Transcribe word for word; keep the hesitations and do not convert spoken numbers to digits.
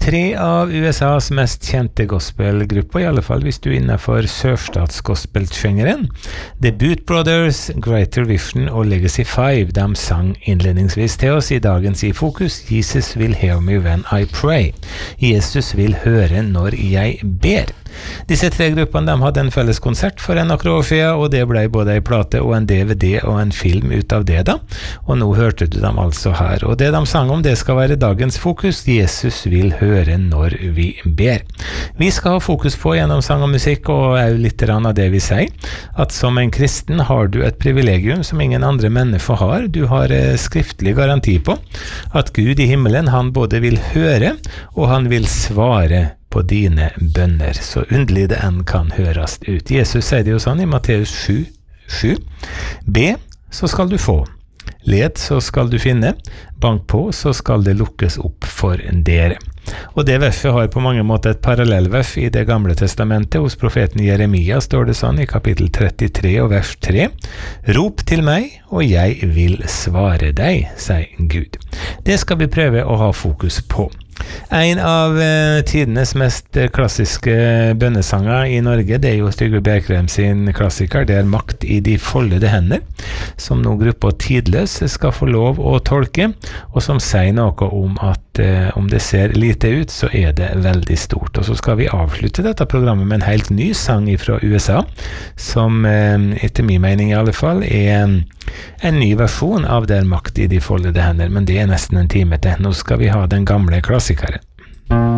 Tre av U S A's mest kjente gospelgrupper, i alle fall hvis du er innenfor sørstatsgospel-sjangeren. The Boot Brothers, Greater Vision og Legacy five, de sang innledningsvis til oss i dagens i fokus. Jesus will hear me when I pray. Jesus vil høre når jeg ber. Disse tre gruppene de hadde en felles konsert for en akkurat år siden, og det ble både en plate og en D V D og en film ut av det da. Og nå hørte du dem altså her. Og det de sang om, det skal være dagens fokus. Jesus vil høre når vi ber. Vi skal ha fokus på gjennom sang og musikk, og er jo litt av det vi sier, at som en kristen har du et privilegium som ingen andre mennesker har. Du har skriftlig garanti på at Gud i himmelen, han både vil høre, og han vil svare på dine bønner, så underlig det enn kan høres ut. Jesus sier det jo sånn i Matteus sju sju. Be, så skal du få. Let, så skal du finne. Bank på, så skal det lukkes opp for dere. Og det verset har på mange måter et parallellvers i det gamle testamentet. Hos profeten Jeremia står det sånn i kapittel trettitre og vers tre. Rop til meg, og jeg vil svare deg, sier Gud. Det skal vi prøve å ha fokus på. En av eh, tidenes mest klassiske bønnesanger i Norge, det er jo Stygve Bjerkrem sin klassiker, det er Makt i de foldede hender, som nå gruppa Tidløs skal få lov å tolke, og som sier noe om at eh, om det ser lite ut, så er det veldig stort. Og så skal vi avslutte dette programmet med en helt ny sang fra U S A, som eh, etter min mening i alle fall er en ny versjon av Der makt i de foldede hender, men det er nesten en time til. Nå skal vi ha den gamle klassikeren.